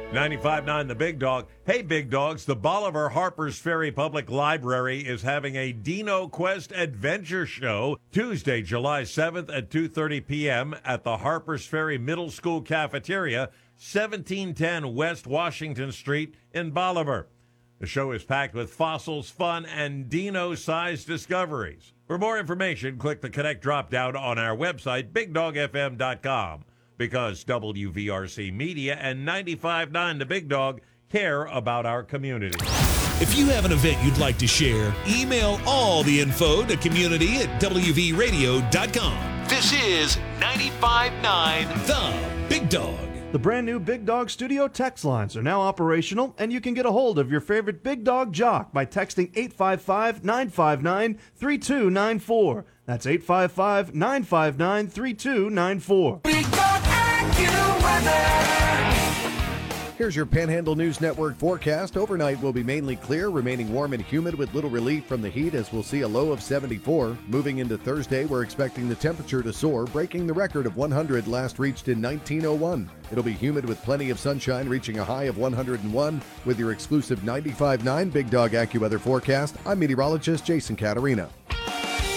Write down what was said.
95.9 The Big Dog. Hey, Big Dogs, the Bolivar Harpers Ferry Public Library is having a Dino Quest Adventure Show Tuesday, July 7th at 2:30 p.m. at the Harpers Ferry Middle School Cafeteria, 1710 West Washington Street in Bolivar. The show is packed with fossils, fun, and dino-sized discoveries. For more information, click the Connect drop-down on our website, BigDogFM.com. Because WVRC Media and 95.9 The Big Dog care about our community. If you have an event you'd like to share, email all the info to community@WVRadio.com. This is 95.9 The Big Dog. The brand new Big Dog Studio text lines are now operational, and you can get a hold of your favorite Big Dog jock by texting 855-959-3294. That's 855-959-3294. Big Dog AccuWeather. Here's your Panhandle News Network forecast. Overnight will be mainly clear, remaining warm and humid with little relief from the heat as we'll see a low of 74. Moving into Thursday, we're expecting the temperature to soar, breaking the record of 100 last reached in 1901. It'll be humid with plenty of sunshine, reaching a high of 101 with your exclusive 95.9 Big Dog AccuWeather forecast. I'm meteorologist Jason Caterina.